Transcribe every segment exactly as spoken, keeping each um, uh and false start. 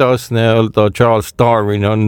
kuidas nii-öelda Charles Darwin on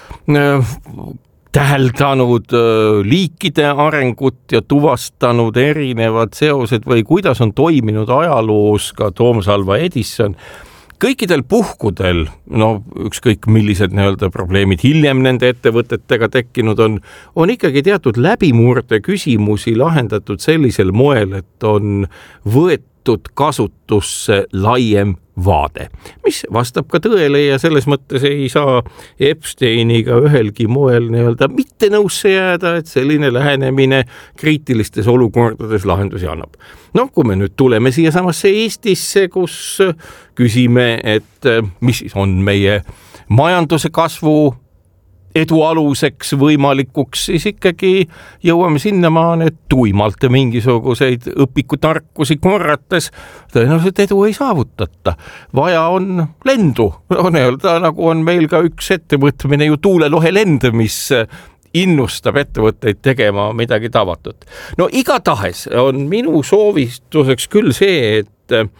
täheldanud liikide arengut ja tuvastanud erinevad seosed või kuidas on toiminud ajaloos ka Thomas Alva Edison. Kõikidel puhkudel, no ükskõik millised nii-öelda probleemid hiljem nende ettevõtetega tekkinud on, on ikkagi teatud läbimurde küsimusi lahendatud sellisel moel, et on võetud kasutusse laiem vaade, mis vastab ka tõele ja selles mõttes ei saa Epsteiniga ühelgi moel nii-öelda mitte nõusse jääda, et selline lähenemine kriitilistes olukordades lahendusi annab. No kui me nüüd tuleme siia samasse Eestisse, kus küsime, et mis on meie majanduse kasvu edu aluseks võimalikuks, siis ikkagi jõuame sinnamaani, et tuimalt mingisuguseid õpikutarkusi korrates tõenäoliselt edu ei saavutata. Vaja on lendu, on öelda, nagu on meil ka üks ettevõtmine ju tuulelohe lend, mis innustab ettevõtteid tegema midagi tavatut. No igatahes on minu soovistuseks küll see, et äh,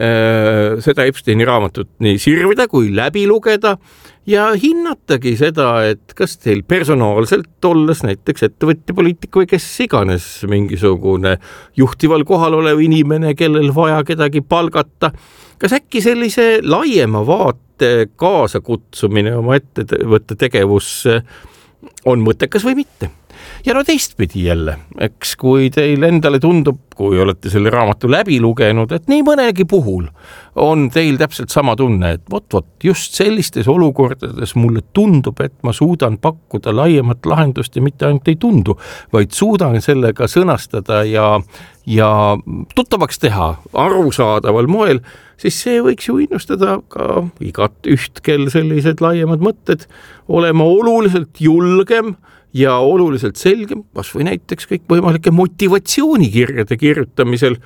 seda Epsteini raamatut nii sirvida kui läbi lugeda ja hinnatagi seda, et kas teil personaalselt olles näiteks ettevõtja poliitik või kes iganes mingisugune juhtival kohal olev inimene, kellel vaja kedagi palgata, kas äkki sellise laiema vaate kaasa kutsumine oma ettevõtte tegevusse on mõttekas või mitte. Ja no teistpidi jälle, eks kui teil endale tundub, kui olete selle raamatu läbi lugenud, et nii mõnegi puhul on teil täpselt sama tunne, et vot, vot just sellistes olukordades mulle tundub, et ma suudan pakkuda laiemat lahendust ja mitte ainult ei tundu, vaid suudan sellega sõnastada ja, ja tuttavaks teha arusaadaval moel, siis see võiks ju innustada ka igat üht, kel sellised laiemad mõtted olema oluliselt julgem ja oluliselt selgem, kas või näiteks kõik võimalike motivatsioonikirjade kirjutamisel,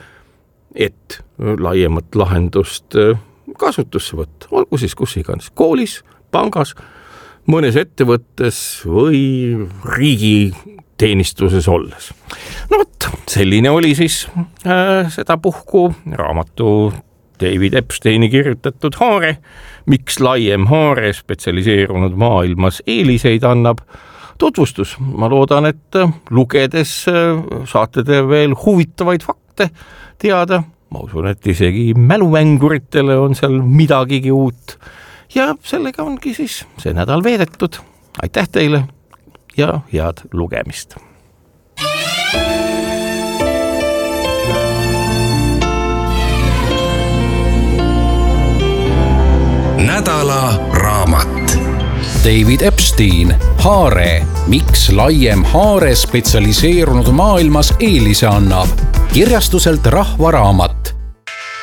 et laiemat lahendust kasutusse võtta, olgu siis kus iganes, koolis, pangas, mõnes ettevõttes või riigi teenistuses olles. No võt, selline oli siis äh, seda puhku raamatu David Epsteini kirjutatud haare, miks laiem haare spetsialiseerunud maailmas eeliseid annab. Tutvustus, ma loodan, et lugedes saate te veel huvitavaid fakte teada. Ma usun, et isegi mälumänguritele on seal midagigi uut. Ja sellega ongi siis see nädal veedetud. Aitäh teile ja head lugemist. Nädala raamat. David Epstein, haare, miks laiem haare spetsialiseerunud maailmas eelise annab. Kirjastuselt Rahva Raamat.